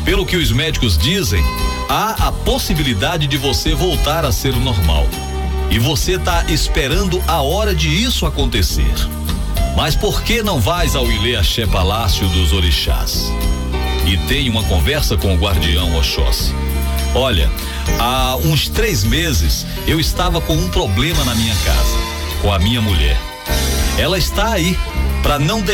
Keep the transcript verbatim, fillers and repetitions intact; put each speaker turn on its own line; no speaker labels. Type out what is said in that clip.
Pelo que os médicos dizem, há a possibilidade de você voltar a ser normal. E você está esperando a hora de isso acontecer. Mas por que não vais ao Ilê Axé Palácio dos Orixás? E tem uma conversa com o guardião Oxóssi. Olha, há uns três meses eu estava com um problema na minha casa, com a minha mulher. Ela está aí para não deixar